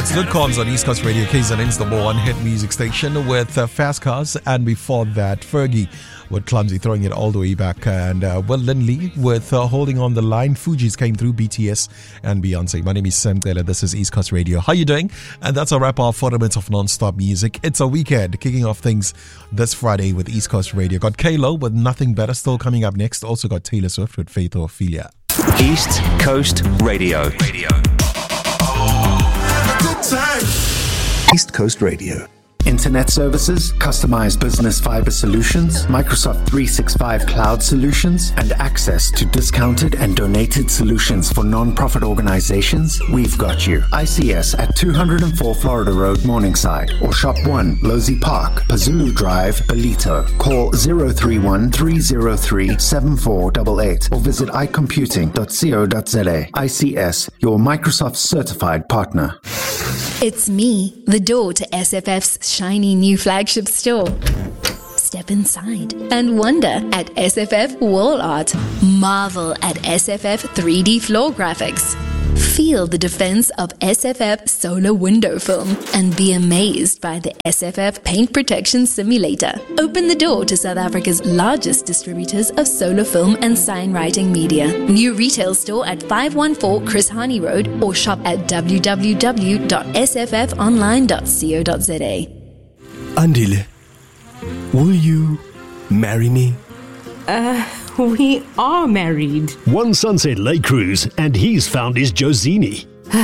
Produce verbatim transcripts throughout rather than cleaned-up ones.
It's Luke Combs on East Coast Radio, K Z N's number one hit music station with uh, Fast Cars, and before that, Fergie with Clumsy, throwing it all the way back, and uh, Will Lindley with uh, Holding on the Line. Fugees came through, B T S and Beyonce. My name is Sam Taylor. This is East Coast Radio. How you doing? And that's a wrap off forty minutes of non-stop music. It's a weekend, kicking off things this Friday with East Coast Radio. Got K-Lo with Nothing Better still coming up next. Also got Taylor Swift with Faith or Ophelia. East Coast Radio. Radio. Good time. East Coast Radio. Internet services, customized business fiber solutions, Microsoft three sixty-five cloud solutions, and access to discounted and donated solutions for non-profit organizations, we've got you. I C S at two oh four Florida Road, Morningside, or Shop one, Losey Park, Pazulu Drive, Belito. Call zero three one, three zero three, seven four eight eight or visit i computing dot co dot za. I C S, your Microsoft certified partner. It's me, the door to S F F's shiny new flagship store. Step inside and wonder at S F F wall art. Marvel at S F F three D floor graphics. Feel the defense of S F F solar window film and be amazed by the S F F paint protection simulator. Open the door to South Africa's largest distributors of solar film and sign writing media. New retail store at five one four Chris Hani Road or shop at w w w dot s f f online dot co dot za. Andile, will you marry me? Uh, we are married. One Sunset Lake cruise, and he's found his Josini.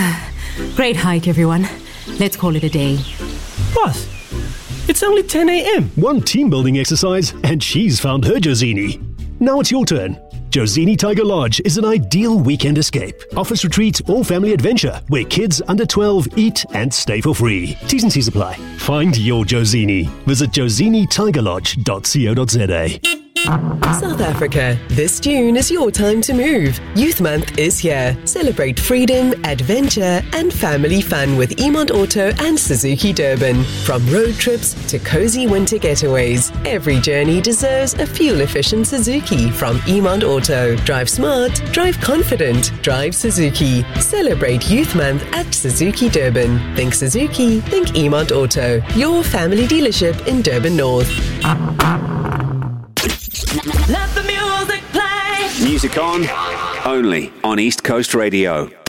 Great hike, everyone. Let's call it a day. What? It's only ten a.m. One team building exercise, and she's found her Josini. Now it's your turn. Josini Tiger Lodge is an ideal weekend escape, office retreat, or family adventure where kids under twelve eat and stay for free. T's and C's apply. Find your Josini. Visit josini tiger lodge dot co dot za. South Africa, this June is your time to move. Youth Month is here. Celebrate freedom, adventure, and family fun with Emont Auto and Suzuki Durban. From road trips to cozy winter getaways, every journey deserves a fuel-efficient Suzuki from Emont Auto. Drive smart, drive confident, drive Suzuki. Celebrate Youth Month at Suzuki Durban. Think Suzuki, think Emont Auto. Your family dealership in Durban North. Let the music play. Music on, only on East Coast Radio.